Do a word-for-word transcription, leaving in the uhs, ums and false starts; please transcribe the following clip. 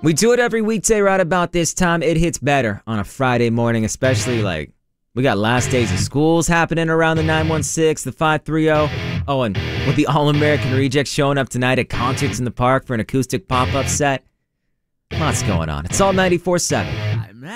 We do it every weekday right about this time. It hits better on a Friday morning, especially like we got last days of schools happening around the nine one six, the five three zero. Oh, and with the All-American Rejects showing up tonight at Concerts in the Park for an acoustic pop-up set. Lots going on. It's all ninety-four seven.